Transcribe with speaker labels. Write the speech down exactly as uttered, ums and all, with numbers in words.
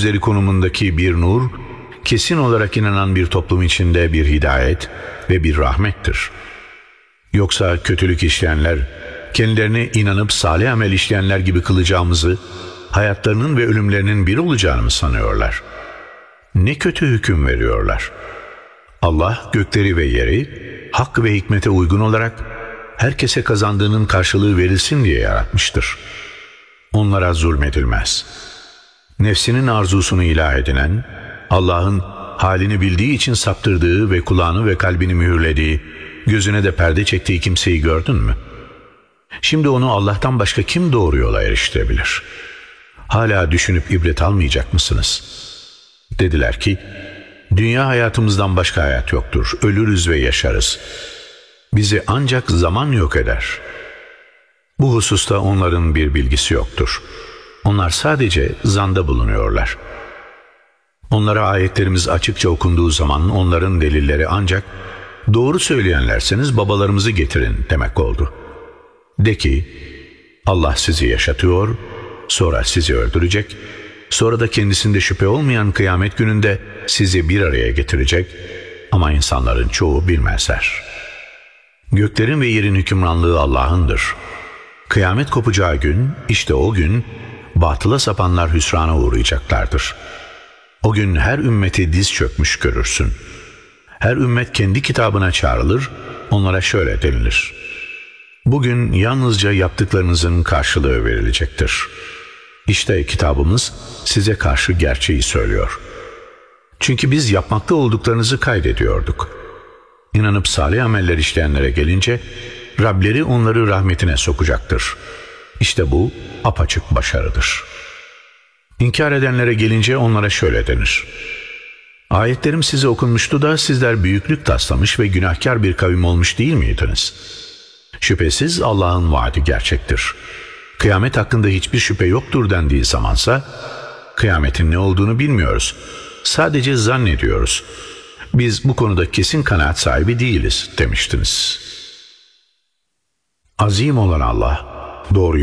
Speaker 1: gözleri konumundaki bir nur, kesin olarak inanan bir toplum içinde bir hidayet ve bir rahmettir. Yoksa kötülük işleyenler, kendilerine inanıp salih amel işleyenler gibi kılacağımızı, hayatlarının ve ölümlerinin bir olacağını mı sanıyorlar? Ne kötü hüküm veriyorlar. Allah gökleri ve yeri, hak ve hikmete uygun olarak, herkese kazandığının karşılığı verilsin diye yaratmıştır. Onlara zulmedilmez. Nefsinin arzusunu ilah edinen, Allah'ın halini bildiği için saptırdığı ve kulağını ve kalbini mühürlediği, gözüne de perde çektiği kimseyi gördün mü? Şimdi onu Allah'tan başka kim doğru yola eriştirebilir? Hala düşünüp ibret almayacak mısınız? Dediler ki, dünya hayatımızdan başka hayat yoktur, ölürüz ve yaşarız. Bizi ancak zaman yok eder. Bu hususta onların bir bilgisi yoktur. Onlar sadece zanda bulunuyorlar. Onlara ayetlerimiz açıkça okunduğu zaman onların delilleri ancak doğru söyleyenlerseniz babalarımızı getirin demek oldu. De ki, Allah sizi yaşatıyor, sonra sizi öldürecek, sonra da kendisinde şüphe olmayan kıyamet gününde sizi bir araya getirecek ama insanların çoğu bilmezler. Göklerin ve yerin hükümranlığı Allah'ındır. Kıyamet kopacağı gün, işte o gün batıla sapanlar hüsrana uğrayacaklardır. O gün her ümmeti diz çökmüş görürsün. Her ümmet kendi kitabına çağrılır, onlara şöyle denilir: bugün yalnızca yaptıklarınızın karşılığı verilecektir. İşte kitabımız size karşı gerçeği söylüyor. Çünkü biz yapmakta olduklarınızı kaydediyorduk. İnanıp salih ameller işleyenlere gelince, Rableri onları rahmetine sokacaktır. İşte bu apaçık başarıdır. İnkar edenlere gelince onlara şöyle denir: ayetlerim size okunmuştu da sizler büyüklük taslamış ve günahkar bir kavim olmuş değil miydiniz? Şüphesiz Allah'ın vaadi gerçektir. Kıyamet hakkında hiçbir şüphe yoktur dendiği zamansa, kıyametin ne olduğunu bilmiyoruz. Sadece zannediyoruz. Biz bu konuda kesin kanaat sahibi değiliz demiştiniz. Azim olan Allah doğruyu